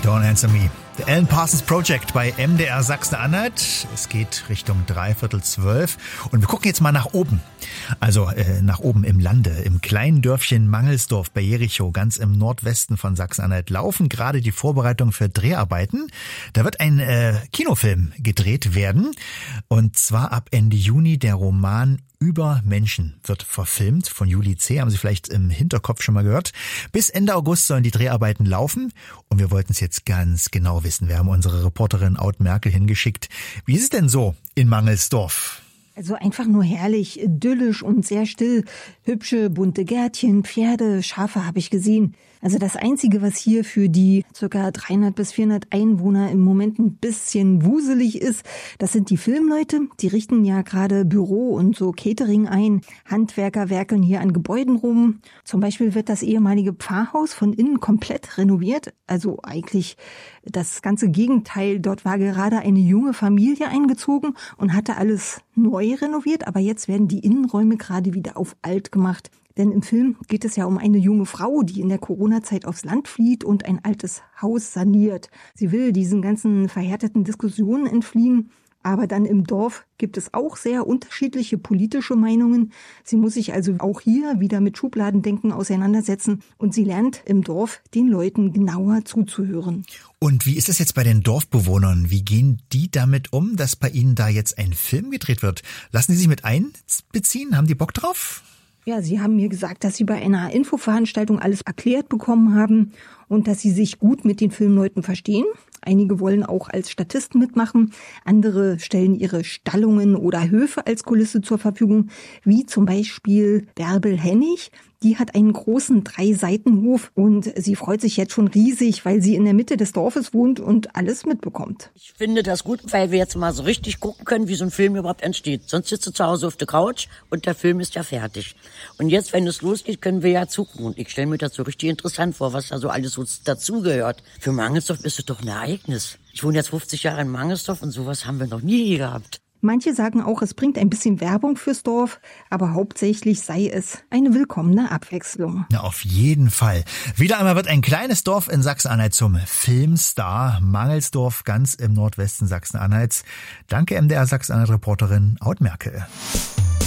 Don't Answer Me. The Alan Parsons Project bei MDR Sachsen-Anhalt. Es geht Richtung 11:45 und wir gucken jetzt mal nach oben. Also nach oben im Lande, im kleinen Dörfchen Mangelsdorf bei Jerichow, ganz im Nordwesten von Sachsen-Anhalt, laufen gerade die Vorbereitungen für Dreharbeiten. Da wird ein Kinofilm gedreht werden und zwar ab Ende Juni. Der Roman über Menschen wird verfilmt von Julie C., haben Sie vielleicht im Hinterkopf schon mal gehört. Bis Ende August sollen die Dreharbeiten laufen und wir wollten es jetzt ganz genau wissen. Wir haben unsere Reporterin Aud Merkel hingeschickt. Wie ist es denn so in Mangelsdorf? Also einfach nur herrlich, idyllisch und sehr still. Hübsche, bunte Gärtchen, Pferde, Schafe habe ich gesehen. Also das Einzige, was hier für die ca. 300 bis 400 Einwohner im Moment ein bisschen wuselig ist, das sind die Filmleute. Die richten ja gerade Büro und so Catering ein. Handwerker werkeln hier an Gebäuden rum. Zum Beispiel wird das ehemalige Pfarrhaus von innen komplett renoviert. Also eigentlich das ganze Gegenteil. Dort war gerade eine junge Familie eingezogen und hatte alles neu renoviert. Aber jetzt werden die Innenräume gerade wieder auf alt gemacht. Denn im Film geht es ja um eine junge Frau, die in der Corona-Zeit aufs Land flieht und ein altes Haus saniert. Sie will diesen ganzen verhärteten Diskussionen entfliehen. Aber dann im Dorf gibt es auch sehr unterschiedliche politische Meinungen. Sie muss sich also auch hier wieder mit Schubladendenken auseinandersetzen. Und sie lernt im Dorf den Leuten genauer zuzuhören. Und wie ist es jetzt bei den Dorfbewohnern? Wie gehen die damit um, dass bei ihnen da jetzt ein Film gedreht wird? Lassen Sie sich mit einbeziehen? Haben die Bock drauf? Ja, sie haben mir gesagt, dass sie bei einer Infoveranstaltung alles erklärt bekommen haben und dass sie sich gut mit den Filmleuten verstehen. Einige wollen auch als Statisten mitmachen, andere stellen ihre Stallungen oder Höfe als Kulisse zur Verfügung, wie zum Beispiel Bärbel Hennig. Die hat einen großen 3-Seitenhof und sie freut sich jetzt schon riesig, weil sie in der Mitte des Dorfes wohnt und alles mitbekommt. Ich finde das gut, weil wir jetzt mal so richtig gucken können, wie so ein Film überhaupt entsteht. Sonst sitzt du zu Hause auf der Couch und der Film ist ja fertig. Und jetzt, wenn es losgeht, können wir ja zugucken. Und ich stelle mir das so richtig interessant vor, was da so alles so dazugehört. Für Mangelsdorf ist es doch ein Ereignis. Ich wohne jetzt 50 Jahre in Mangelsdorf und sowas haben wir noch nie gehabt. Manche sagen auch, es bringt ein bisschen Werbung fürs Dorf, aber hauptsächlich sei es eine willkommene Abwechslung. Ja, auf jeden Fall. Wieder einmal wird ein kleines Dorf in Sachsen-Anhalt zum Filmstar. Mangelsdorf, ganz im Nordwesten Sachsen-Anhalts. Danke MDR Sachsen-Anhalt-Reporterin Aud Merkel.